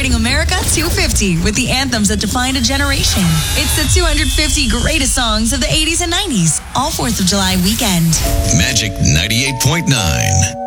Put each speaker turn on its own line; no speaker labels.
celebrating America 250 with the anthems that defined a generation. It's the 250 greatest songs of the 80s and 90s, all 4th of July weekend.
Magic 98.9.